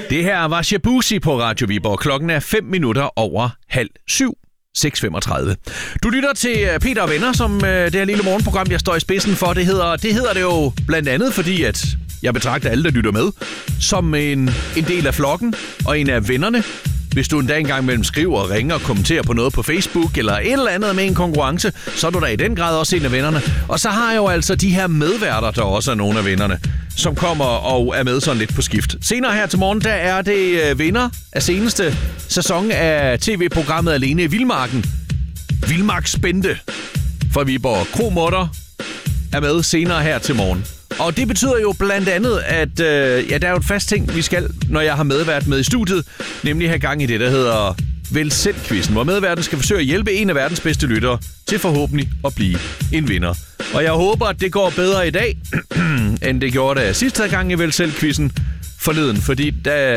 Det her var Shabuzi på Radio Viborg. Klokken er 5 minutter over 6:30. 6:35. Du lytter til Peter og Venner, som det her lille morgenprogram, jeg står i spidsen for. Det hedder det jo blandt andet, fordi at jeg betragter alle, der lytter med, som en del af flokken og en af vennerne. Hvis du endda engang mellem skriver, ringer og kommenterer på noget på Facebook eller et eller andet med en konkurrence, så er du da i den grad også en af vennerne. Og så har jeg jo altså de her medværter, der også er nogle af vennerne, som kommer og er med sådan lidt på skift. Senere her til morgen, der er det vinder af seneste sæson af tv-programmet Alene i Vildmarken. Vildmarks Bente fra Viborg. Kromutter er med senere her til morgen. Og det betyder jo blandt andet, at der er jo et fast ting, vi skal, når jeg har medvært med i studiet, nemlig have gang i det, der hedder Vælg Selv-quizzen, hvor medværten skal forsøge at hjælpe en af verdens bedste lyttere til forhåbentlig at blive en vinder. Og jeg håber, at det går bedre i dag, end det gjorde da sidste gang i Vælg Selv-quizzen forleden, fordi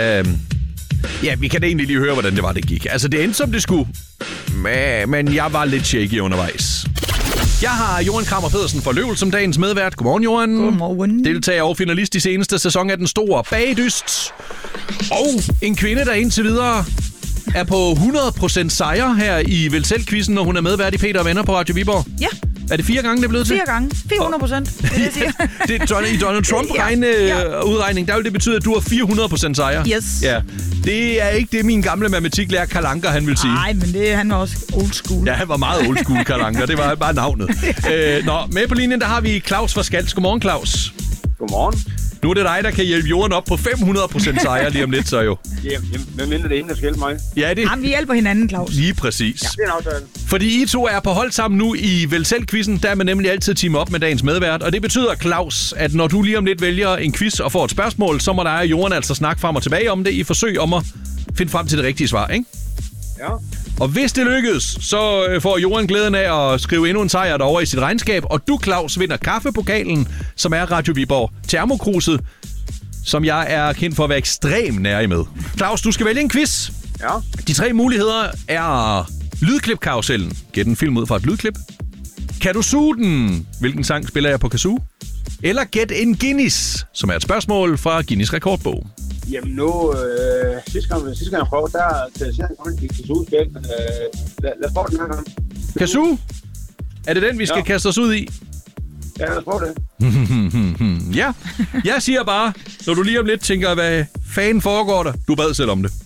vi kan da egentlig lige høre, hvordan det var, det gik. Altså, det endte som det skulle, men jeg var lidt shaky undervejs. Jeg har Johan Krammer Pedersen fra Løvel som dagens medvært. Godmorgen, Johan. Godmorgen. Deltager og finalist i seneste sæson af Den Store Bagdyst. Og en kvinde, der indtil videre er på 100% sejr her i Vælg Selv-quizzen, når hun er medvært i Peter og Venner på Radio Viborg. Ja. Er det 4 gange, det er blevet til? 4 gange. 400%. Det er i Donald Trump-udregning. Der vil det betyde, at du har 400% sejr. Yes. Ja. Det er ikke det, min gamle matematiklærer Karl Anker, han vil sige. Nej, men han var også old school. Ja, han var meget old school, Karl Anker. Det var bare navnet. Med på linjen, der har vi Claus fra Skals. Godmorgen, Claus. Godmorgen. Nu er det dig, der kan hjælpe Johan op på 500% sejr lige om lidt, så jo. Jamen, hvad mindre det er hende, der skal hjælpe mig? Ja, det. Jamen, vi hjælper hinanden, Claus. Lige præcis. Ja, det er en aftale. Fordi I to er på hold sammen nu i Vælg Selv-quizzen, der er man nemlig altid team op med dagens medvært. Og det betyder, Claus, at når du lige om lidt vælger en quiz og får et spørgsmål, så må der og Johan altså snakke frem og tilbage om det i forsøg om at finde frem til det rigtige svar, ikke? Ja. Og hvis det lykkes, så får Johan glæden af at skrive endnu en sejr derovre i sit regnskab. Og du, Claus, vinder kaffepokalen, som er Radio Viborg Termokruset, som jeg er kendt for at være ekstremt nær med. Claus, du skal vælge en quiz. Ja. De 3 muligheder er lydklip-karusellen. Gæt en film ud fra et lydklip. Kan du suge den? Hvilken sang spiller jeg på kazoo? Eller gæt en Guinness, som er et spørgsmål fra Guinness rekordbog. Jamen nu, sidste gang jeg prøvede, der til at sige, at kazoo-spil. Lad os prøve den her gang. Kazoo? Er det den, vi skal kaste os ud i? Ja, lad os prøve det. Ja, jeg siger bare, når du lige om lidt tænker, hvad fanden foregår der? Du bad selv om det.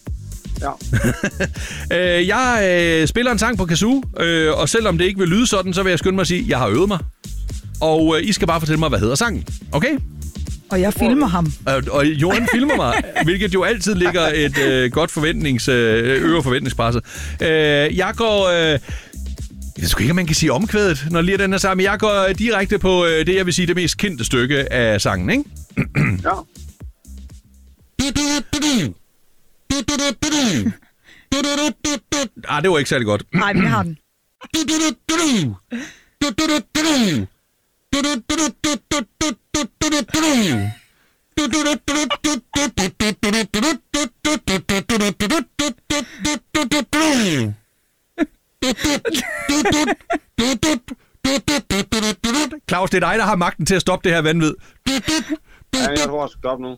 Ja. Jeg spiller en sang på kazoo, og selvom det ikke vil lyde sådan, så vil jeg skynde mig at sige, at jeg har øvet mig. Og I skal bare fortælle mig, hvad hedder sangen. Okay? Og jeg filmer ham. Og Johan filmer mig, hvilket jo altid ligger et godt forventningspresset. Jeg går... Jeg ved ikke, om man kan sige omkvædet, når lige den er sammen. Jeg går direkte på det, jeg vil sige, det mest kendte stykke af sangen, ikke? Ja. Det var ikke særlig godt. Nej, vi har den. Claus, det er dig, der har magten til at stoppe det her vanvid. Ja, jeg tror, jeg skal stoppe nu.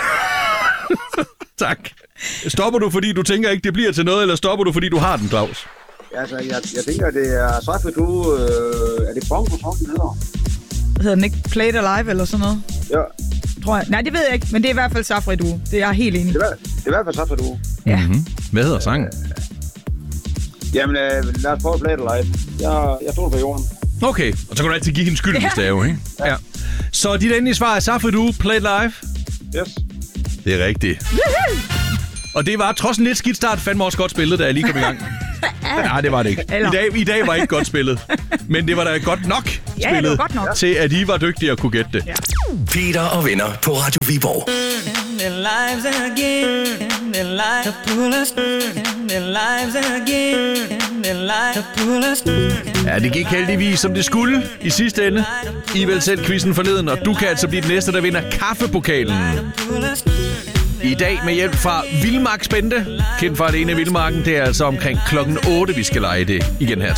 Tak. Stopper du, fordi du tænker ikke, det bliver til noget, eller stopper du, fordi du har den, Claus? Altså, jeg tænker, det er så for du... er det bongo, som den hedder? Hedder den ikke Play It Alive eller sådan noget? Ja. Tror jeg. Nej, det ved jeg ikke, men det er i hvert fald Safri Duo. Det er jeg helt enig. Det er i hvert fald så for du. Ja. Mm-hmm. Hvad hedder sangen? Jamen, lad os prøve at Play It Alive. Jeg tror på jorden. Okay, og så kan du altid give hende skylden, hvis det er jo, ikke? Ja. Så dit endelige svar er Safri Duo, Play It Live? Yes. Det er rigtigt. Og det var trods en lidt skidt start, fandme også godt spillet, da jeg lige kom i gang. Nej, det var det ikke. I dag var ikke godt spillet. Men det var da godt nok spillet, det var godt nok. Til at I var dygtige at kunne gætte det. Ja. Peter og Venner på Radio Viborg. Ja, det gik heldigvis som det skulle i sidste ende. I Vælg Selv-quizzen forleden, og du kan altså blive den næste, der vinder kaffepokalen. I dag med hjælp fra Vildmarks Bente, kendt fra det ene af Vildmarken. Det er altså omkring klokken 8, vi skal lege det igen her.